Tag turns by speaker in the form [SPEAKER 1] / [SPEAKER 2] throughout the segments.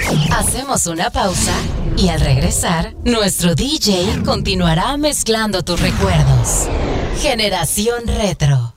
[SPEAKER 1] Hacemos una pausa y al regresar, nuestro DJ continuará mezclando tus recuerdos. Generación Retro.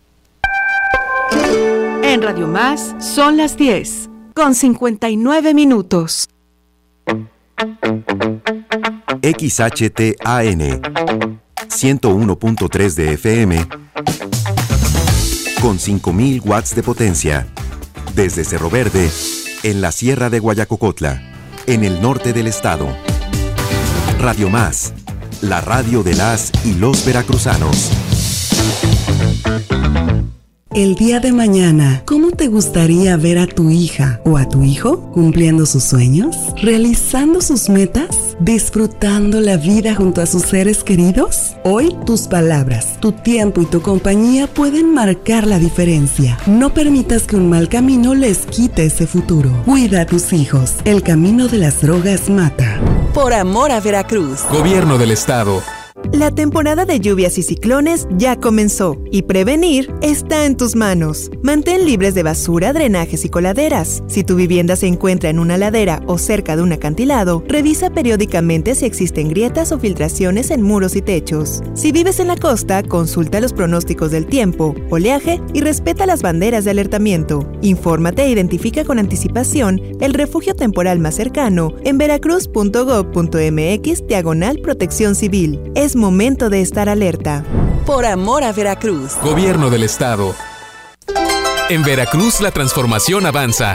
[SPEAKER 2] En Radio Más son las 10:59.
[SPEAKER 3] XHTAN 101.3 de FM con 5,000 watts de potencia. Desde Cerro Verde, en la Sierra de Guayacocotla, en el norte del estado. Radio Más, la radio de las y los veracruzanos.
[SPEAKER 4] El día de mañana, ¿cómo te gustaría ver a tu hija o a tu hijo cumpliendo sus sueños, realizando sus metas, disfrutando la vida junto a sus seres queridos? Hoy, tus palabras, tu tiempo y tu compañía pueden marcar la diferencia. No permitas que un mal camino les quite ese futuro. Cuida a tus hijos. El camino de las drogas mata.
[SPEAKER 5] Por amor a Veracruz.
[SPEAKER 6] Gobierno del Estado.
[SPEAKER 5] La temporada de lluvias y ciclones ya comenzó y prevenir está en tus manos. Mantén libres de basura, drenajes y coladeras. Si tu vivienda se encuentra en una ladera o cerca de un acantilado, revisa periódicamente si existen grietas o filtraciones en muros y techos. Si vives en la costa, consulta los pronósticos del tiempo, oleaje y respeta las banderas de alertamiento. Infórmate e identifica con anticipación el refugio temporal más cercano en veracruz.gov.mx/protección civil. Es momento de estar alerta. Por amor a Veracruz.
[SPEAKER 6] Gobierno del Estado. En Veracruz la transformación avanza.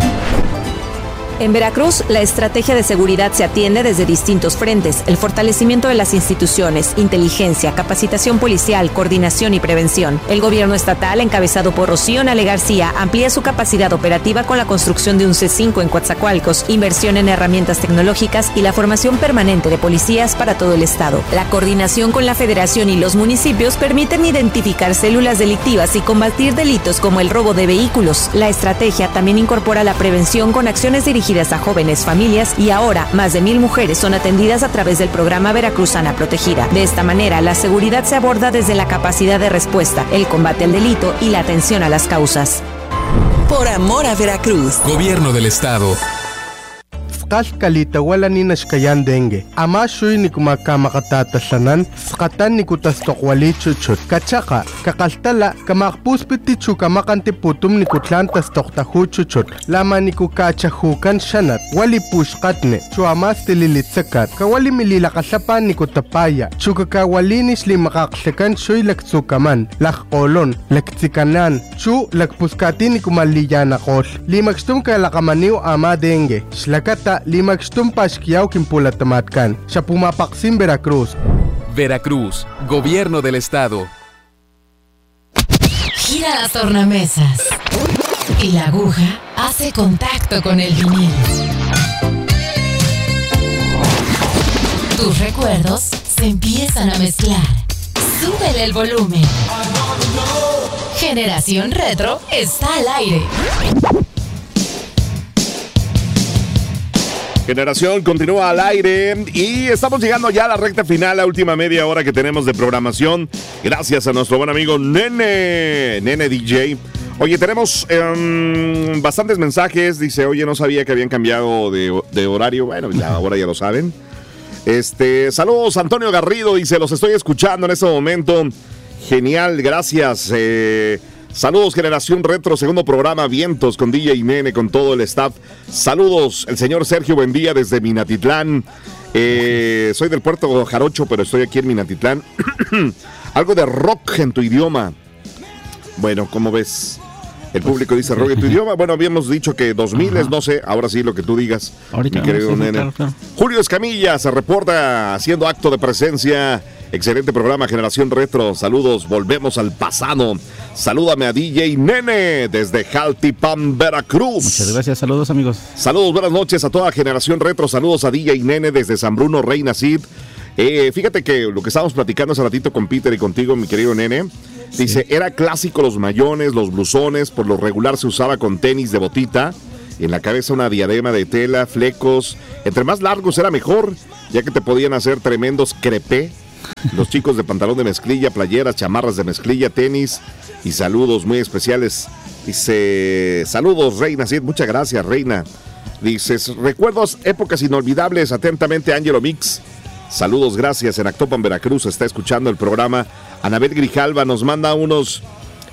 [SPEAKER 7] En Veracruz, la estrategia de seguridad se atiende desde distintos frentes: el fortalecimiento de las instituciones, inteligencia, capacitación policial, coordinación y prevención. El gobierno estatal, encabezado por Rocío Nale García, amplía su capacidad operativa con la construcción de un C5 en Coatzacoalcos, inversión en herramientas tecnológicas y la formación permanente de policías para todo el estado. La coordinación con la federación y los municipios permiten identificar células delictivas y combatir delitos como el robo de vehículos. La estrategia también incorpora la prevención con acciones dirigidas a jóvenes, familias, y ahora más de 1,000 mujeres son atendidas a través del programa Veracruzana Protegida. De esta manera, la seguridad se aborda desde la capacidad de respuesta, el combate al delito y la atención a las causas.
[SPEAKER 5] Por amor a Veracruz.
[SPEAKER 6] Gobierno del Estado.
[SPEAKER 8] Kalita wala ni nashkayan dengue. Ama shuy ni kumakamatatatasanan, skatan ni kutastokwali chuchut. Kachaka, kakaltala, kamakpuspiti chukamakanti putum ni kutlantas toktahu chuchut. Lama ni kukachahukan shanat, wali pushkatne, chuamas tililitsakat, kawali mililakasapan ni kutapaya, chukakawalinis limakaksekan shuy laktsukaman, lakkolon, laktsikanan, chu lakpuskati ni kumaliyanakol. Limakstum kalakamaniw ama dengue, shlakata limakstum pashkiyaw kimpulatamatkan, siya pumapaksim Veracruz.
[SPEAKER 6] Veracruz, Gobierno del Estado.
[SPEAKER 1] Gira las tornamesas y la aguja hace contacto con el vinil. Tus recuerdos se empiezan a mezclar. Súbele el volumen. Generación Retro está al aire.
[SPEAKER 9] Generación continúa al aire y estamos llegando ya a la recta final, la última media hora que tenemos de programación. Gracias a nuestro buen amigo Nene DJ. Oye, tenemos bastantes mensajes. Dice, oye, no sabía que habían cambiado de horario. Bueno, ya, ahora ya lo saben. Saludos, Antonio Garrido. Dice, los estoy escuchando en este momento. Genial, gracias. Saludos, Generación Retro, segundo programa, vientos con DJ y Nene, con todo el staff. Saludos, el señor Sergio Buendía desde Minatitlán. Soy del Puerto Jarocho, pero estoy aquí en Minatitlán. Algo de rock en tu idioma. Bueno, ¿cómo ves? El público dice rock en tu idioma. Bueno, habíamos dicho que 2000 es, no sé, ahora sí lo que tú digas. Ahorita, mi querido Nene. Claro. Julio Escamilla se reporta haciendo acto de presencia. Excelente programa, Generación Retro. Saludos, volvemos al pasado. Salúdame a DJ Nene desde Jaltipan, Veracruz.
[SPEAKER 10] Muchas gracias, saludos amigos.
[SPEAKER 9] Saludos, buenas noches a toda Generación Retro. Saludos a DJ Nene desde San Bruno, Reina Cid. Fíjate que lo que estábamos platicando hace ratito con Peter y contigo, mi querido Nene, dice, era clásico los mayones, los blusones, por lo regular se usaba con tenis de botita, en la cabeza una diadema de tela, flecos, entre más largos era mejor, ya que te podían hacer tremendos crepé. Los chicos de pantalón de mezclilla, playeras, chamarras de mezclilla, tenis y saludos muy especiales. Dice, saludos Reina Cid, muchas gracias Reina. Dices, recuerdos, épocas inolvidables, atentamente Ángelo Mix. Saludos, gracias, en Actopan, Veracruz, está escuchando el programa. Anabel Grijalva nos manda unos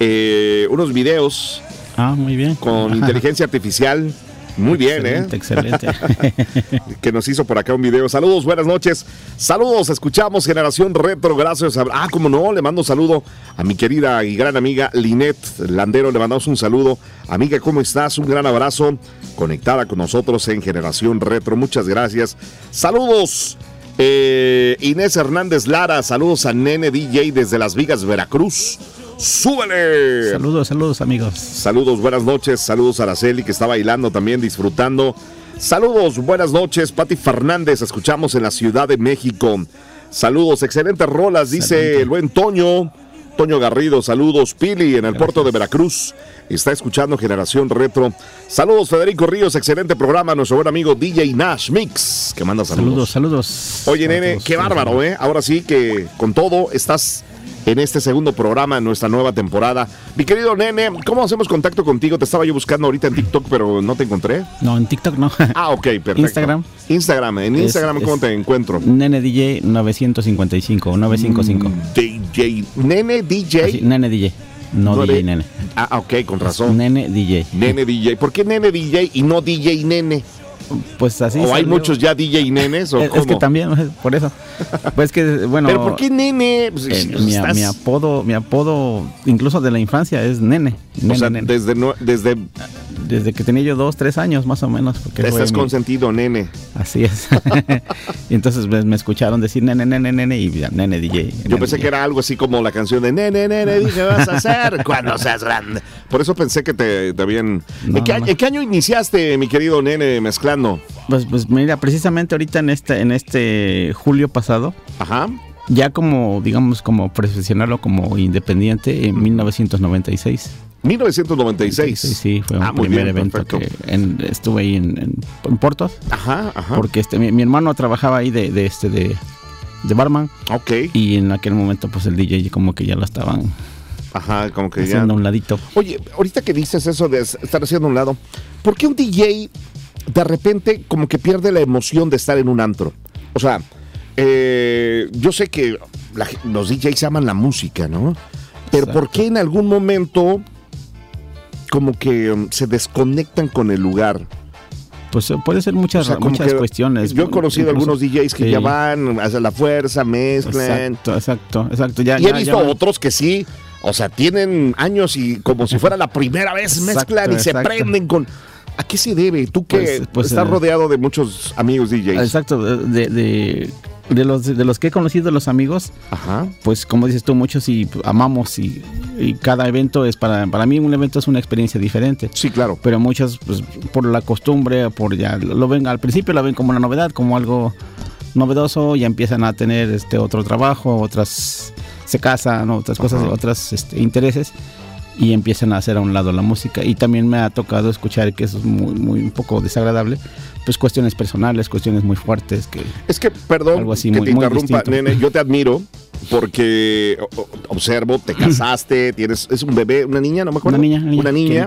[SPEAKER 9] videos.
[SPEAKER 10] Muy bien.
[SPEAKER 9] Con inteligencia artificial. Muy bien,
[SPEAKER 10] excelente.
[SPEAKER 9] Que nos hizo por acá un video. Saludos, buenas noches. Saludos, escuchamos Generación Retro. Gracias a... cómo no, le mando un saludo a mi querida y gran amiga Linet Landero. Le mandamos un saludo. Amiga, ¿cómo estás? Un gran abrazo. Conectada con nosotros en Generación Retro. Muchas gracias. Saludos. Inés Hernández Lara. Saludos a Nene DJ desde Las Vigas, Veracruz. ¡Súbele!
[SPEAKER 10] Saludos, amigos.
[SPEAKER 9] Saludos, buenas noches. Saludos a Araceli, que está bailando también, disfrutando. Saludos, buenas noches. Pati Fernández, escuchamos en la Ciudad de México. Saludos, excelentes rolas, dice el buen Toño Garrido. Saludos, Pili, en el puerto de Veracruz. Está escuchando Generación Retro. Saludos, Federico Ríos, excelente programa. Nuestro buen amigo DJ Nash Mix, que manda saludos.
[SPEAKER 10] Saludos.
[SPEAKER 9] Oye, nene, qué bárbaro, Ahora sí que con todo estás en este segundo programa, en nuestra nueva temporada. Mi querido nene, ¿cómo hacemos contacto contigo? Te estaba yo buscando ahorita en TikTok, pero no te encontré.
[SPEAKER 10] No, en TikTok no.
[SPEAKER 9] Ok, perfecto.
[SPEAKER 10] Instagram.
[SPEAKER 9] En Instagram, ¿cómo te encuentro?
[SPEAKER 10] Nene DJ 955.
[SPEAKER 9] DJ. Nene DJ.
[SPEAKER 10] Así, Nene DJ. No DJ Nene.
[SPEAKER 9] Ok, con razón.
[SPEAKER 10] Nene DJ.
[SPEAKER 9] Nene DJ. ¿Por qué Nene DJ y no DJ Nene?
[SPEAKER 10] Pues así.
[SPEAKER 9] ¿O hay muchos ya DJ nenes? ¿O cómo?
[SPEAKER 10] Es que también, por eso. Pues que, bueno.
[SPEAKER 9] ¿Pero por qué nene? Pues,
[SPEAKER 10] mi apodo, incluso de la infancia, es Nene.
[SPEAKER 9] O sea,
[SPEAKER 10] nene.
[SPEAKER 9] Desde
[SPEAKER 10] que tenía yo 2-3 años, más o menos.
[SPEAKER 9] Porque estás consentido, nene.
[SPEAKER 10] Así es. Y entonces me escucharon decir nene, y ya, Nene DJ.
[SPEAKER 9] Yo pensé que era algo así como la canción de nene, ¿qué vas a hacer cuando seas grande? Por eso pensé que te habían... ¿En qué año iniciaste, mi querido nene, mezclando?
[SPEAKER 10] Pues mira, precisamente ahorita en este julio pasado.
[SPEAKER 9] Ajá.
[SPEAKER 10] Ya como, digamos, como profesional o como independiente en 1996.
[SPEAKER 9] 1996.
[SPEAKER 10] Sí, fue un primer evento que estuve ahí en Portos.
[SPEAKER 9] Ajá.
[SPEAKER 10] Porque mi hermano trabajaba ahí de barman.
[SPEAKER 9] Ok.
[SPEAKER 10] Y en aquel momento pues el DJ como que ya lo estaban...
[SPEAKER 9] Ajá, como que
[SPEAKER 10] haciendo un ladito.
[SPEAKER 9] Oye, ahorita que dices eso de estar haciendo un lado, ¿por qué un DJ de repente como que pierde la emoción de estar en un antro? O sea, yo sé que los DJs aman la música, ¿no? Pero exacto. ¿Por qué en algún momento como que se desconectan con el lugar?
[SPEAKER 10] Pues puede ser muchas cuestiones.
[SPEAKER 9] Yo he conocido algunos DJs que ya van hacia la fuerza, mezclan.
[SPEAKER 10] Exacto.
[SPEAKER 9] Y he visto otros que sí, o sea, tienen años y como si fuera la primera vez mezclan y se prenden con... ¿A qué se debe? Tú que estás rodeado de muchos amigos DJs.
[SPEAKER 10] Exacto, de los que he conocido, los amigos,
[SPEAKER 9] ajá.
[SPEAKER 10] Pues como dices tú, muchos y amamos y cada evento es para mí un evento es una experiencia diferente.
[SPEAKER 9] Sí, claro.
[SPEAKER 10] Pero muchos pues por la costumbre, por ya lo ven al principio, lo ven como una novedad, como algo novedoso, ya empiezan a tener otro trabajo, otras se casan, otras cosas, otras intereses. Y empiezan a hacer a un lado la música. Y también me ha tocado escuchar que eso es muy un poco desagradable, pues cuestiones personales, cuestiones muy fuertes.
[SPEAKER 9] Es que, perdón, algo así que te interrumpa, nene, yo te admiro porque observo, te casaste, es un bebé, una niña, no me acuerdo. Una niña.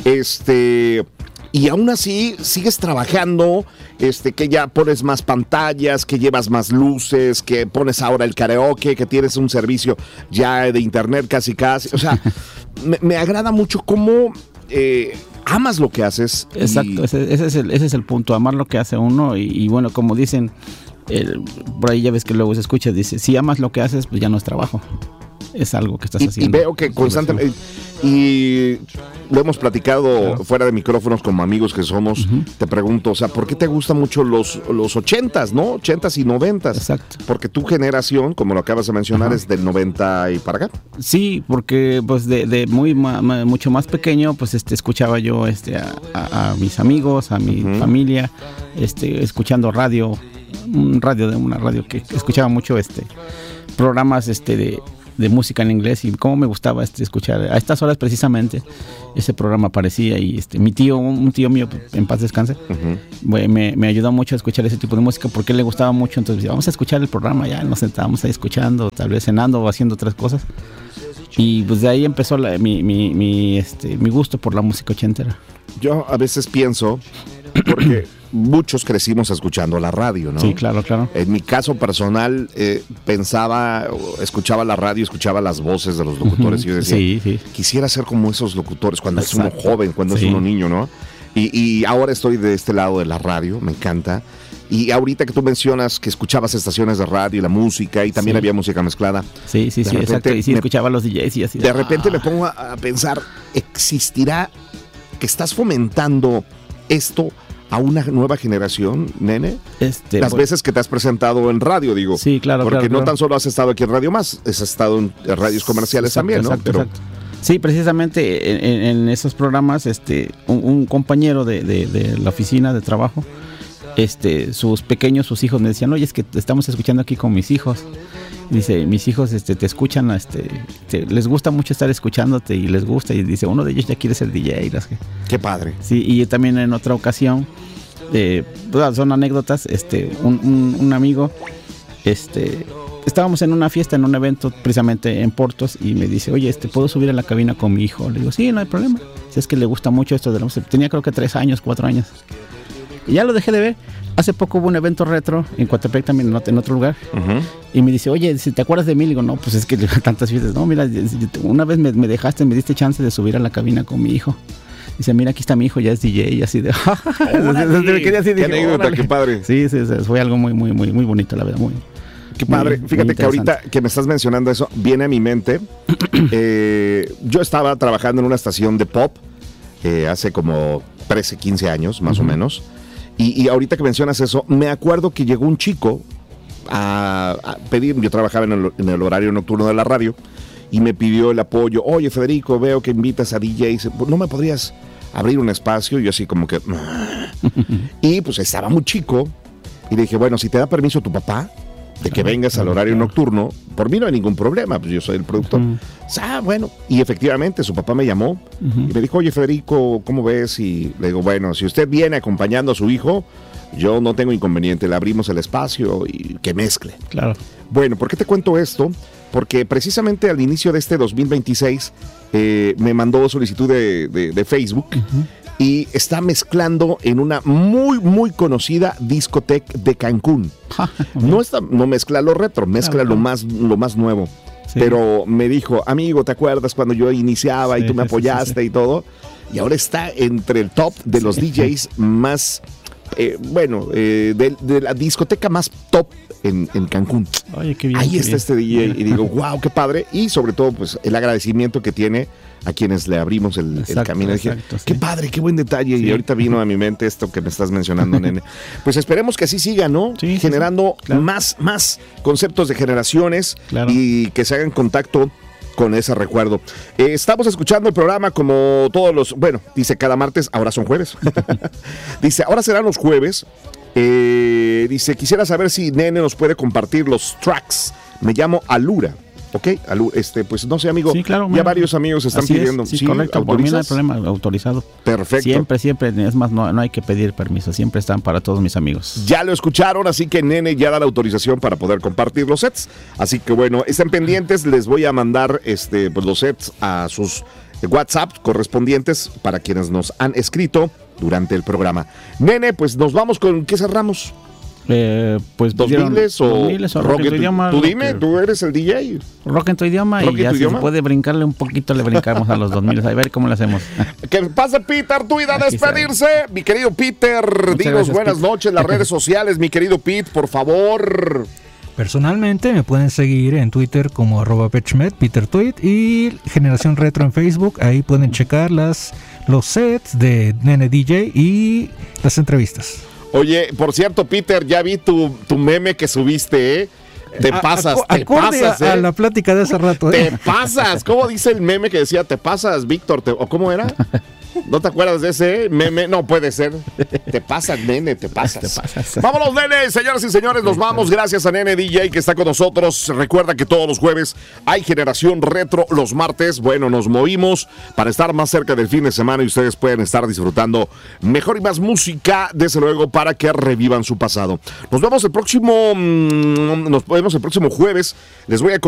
[SPEAKER 9] Y aún así sigues trabajando, que ya pones más pantallas, que llevas más luces, que pones ahora el karaoke, que tienes un servicio ya de internet casi. O sea, me agrada mucho cómo amas lo que haces.
[SPEAKER 10] Exacto, ese es el punto, amar lo que hace uno y bueno, como dicen, por ahí ya ves que luego se escucha, dice, si amas lo que haces, pues ya no es trabajo. Es algo que estás haciendo.
[SPEAKER 9] Y veo que constantemente, y lo hemos platicado fuera de micrófonos como amigos que somos, te pregunto, o sea, ¿por qué te gustan mucho los 80s, no? 80s y 90s.
[SPEAKER 10] Exacto.
[SPEAKER 9] Porque tu generación, como lo acabas de mencionar, es del 90 y para acá.
[SPEAKER 10] Sí, porque pues de mucho más pequeño, pues escuchaba yo a mis amigos, a mi familia, escuchando radio, una radio que escuchaba mucho programas de música en inglés y cómo me gustaba escuchar a estas horas precisamente ese programa aparecía y mi tío, un tío mío en paz descanse, me ayudó mucho a escuchar ese tipo de música porque le gustaba mucho, entonces decía, vamos a escuchar el programa, ya nos sentábamos ahí escuchando, tal vez cenando o haciendo otras cosas y pues de ahí empezó mi gusto por la música ochentera.
[SPEAKER 9] Yo a veces pienso porque muchos crecimos escuchando la radio, ¿no?
[SPEAKER 10] Sí, claro, claro.
[SPEAKER 9] En mi caso personal, escuchaba la radio, escuchaba las voces de los locutores y yo decía, quisiera ser como esos locutores cuando es uno joven, cuando es uno niño, ¿no? Y ahora estoy de este lado de la radio, me encanta. Y ahorita que tú mencionas que escuchabas estaciones de radio y la música, y también había música mezclada.
[SPEAKER 10] Sí, exacto. Y sí, escuchaba los DJs y así.
[SPEAKER 9] De repente me pongo a pensar, ¿existirá que estás fomentando esto a una nueva generación, nene? Las veces que te has presentado en radio, digo.
[SPEAKER 10] Sí, claro.
[SPEAKER 9] Porque no tan solo has estado aquí en Radio Más, has estado en radios comerciales también, ¿no?
[SPEAKER 10] Exacto. Sí, precisamente en esos programas, un compañero de la oficina de trabajo, sus hijos me decían, oye, es que te estamos escuchando aquí con mis hijos. Dice, mis hijos te escuchan, les gusta mucho estar escuchándote y les gusta. Y dice, uno de ellos ya quiere ser DJ.
[SPEAKER 9] Qué padre.
[SPEAKER 10] Sí, y también en otra ocasión, son anécdotas, un amigo, estábamos en una fiesta, en un evento precisamente en Portos, y me dice, oye, ¿puedo subir a la cabina con mi hijo? Le digo, sí, no hay problema. Si es que le gusta mucho esto de la música. Tenía creo que 3 años, 4 años. Y ya lo dejé de ver. Hace poco hubo un evento retro en Coatepec también, en otro lugar. Y me dice, oye, si te acuerdas de mí, le digo, no, pues es que tantas fiestas. No, mira, una vez me diste chance de subir a la cabina con mi hijo. Dice, mira, aquí está mi hijo, ya es DJ, y así de...
[SPEAKER 9] Qué anécdota, qué padre.
[SPEAKER 10] Sí, fue algo muy, muy, muy, muy bonito, la verdad, muy...
[SPEAKER 9] Qué padre. Fíjate que ahorita que me estás mencionando eso, viene a mi mente. Yo estaba trabajando en una estación de pop hace como 13, 15 años, más o menos. Y ahorita que mencionas eso, me acuerdo que llegó un chico a pedir, yo trabajaba en el horario nocturno de la radio, y me pidió el apoyo. Oye, Federico, veo que invitas a DJs, ¿no me podrías abrir un espacio? Y yo así como que... Y pues estaba muy chico, y le dije, bueno, si te da permiso tu papá de que vengas al horario nocturno, por mí no hay ningún problema, pues yo soy el productor. Bueno, y efectivamente su papá me llamó y me dijo, oye, Federico, ¿cómo ves? Y le digo, bueno, si usted viene acompañando a su hijo, yo no tengo inconveniente, le abrimos el espacio y que mezcle.
[SPEAKER 10] Claro.
[SPEAKER 9] Bueno, ¿por qué te cuento esto? Porque precisamente al inicio de este 2026 me mandó solicitud de Facebook y está mezclando en una muy, muy conocida discoteca de Cancún. No mezcla lo retro, mezcla lo más nuevo. Sí. Pero me dijo, amigo, ¿te acuerdas cuando yo iniciaba y tú me apoyaste y todo? Y ahora está entre el top de los DJs más, de la discoteca más top en Cancún.
[SPEAKER 10] Oye, qué bien.
[SPEAKER 9] Ahí está este DJ y digo, wow, qué padre. Y sobre todo, pues, el agradecimiento que tiene a quienes le abrimos el camino. Dije, qué padre, qué buen detalle. Y ahorita vino a mi mente esto que me estás mencionando, nene. Pues esperemos que así siga, ¿no?
[SPEAKER 10] Sí,
[SPEAKER 9] generando más conceptos de generaciones y que se hagan contacto con ese recuerdo. Estamos escuchando el programa como todos los... Bueno, dice cada martes, ahora son jueves. Dice, ahora serán los jueves. Dice, quisiera saber si Nene nos puede compartir los tracks. Me llamo Alura. Ok, pues no sé, amigo.
[SPEAKER 10] Sí, claro.
[SPEAKER 9] Ya varios amigos están pidiendo.
[SPEAKER 10] Sí, correcto. Por mí no hay problema, autorizado.
[SPEAKER 9] Perfecto.
[SPEAKER 10] Siempre. Es más, no hay que pedir permiso. Siempre están para todos mis amigos.
[SPEAKER 9] Ya lo escucharon, así que Nene ya da la autorización para poder compartir los sets. Así que bueno, estén pendientes. Les voy a mandar pues los sets a sus WhatsApp correspondientes para quienes nos han escrito durante el programa. Nene, pues nos vamos con... ¿Qué cerramos?
[SPEAKER 10] Pues
[SPEAKER 9] ¿2000s o
[SPEAKER 10] rock en tu idioma?
[SPEAKER 9] Tú dime, tú eres el DJ.
[SPEAKER 10] Rock en tu idioma y ya si se puede brincarle un poquito, le brincamos a los 2000. A ver cómo lo hacemos.
[SPEAKER 9] Que pase Peter Tweed a despedirse. Mi querido Peter, dinos buenas noches, las redes sociales, mi querido Pete, por favor.
[SPEAKER 11] Personalmente me pueden seguir en Twitter como @PetchMed, Peter Tweed, y Generación Retro en Facebook. Ahí pueden checar los sets de Nene DJ y las entrevistas.
[SPEAKER 9] Oye, por cierto, Peter, ya vi tu meme que subiste, ¿eh? Te pasas,
[SPEAKER 11] a la plática de hace rato,
[SPEAKER 9] ¿eh? Te pasas. ¿Cómo dice el meme que decía, te pasas, Víctor? ¿O cómo era? ¿No te acuerdas de ese meme? No puede ser. Te pasas, nene, te pasas. Vámonos, nene, señoras y señores, nos vamos. Gracias a Nene DJ que está con nosotros. Recuerda que todos los jueves hay Generación Retro. Los martes, bueno, nos movimos para estar más cerca del fin de semana y ustedes pueden estar disfrutando mejor y más música, desde luego, para que revivan su pasado. Nos vemos el próximo jueves. Les voy a